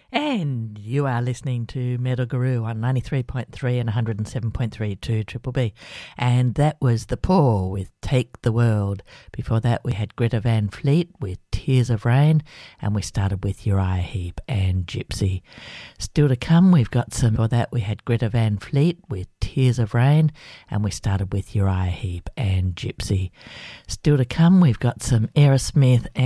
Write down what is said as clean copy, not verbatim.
And you are listening to Metal Guru on 93.3 and 107.3 to Triple B. And that was The Paw with Take the World. Before that we had Greta Van Fleet with Tears of Rain. And we started with Uriah Heep and Gypsy. Still to come we've got some, before that we had Greta Van Fleet with Tears of Rain. And we started with Uriah Heep and Gypsy. Still to come we've got some Aerosmith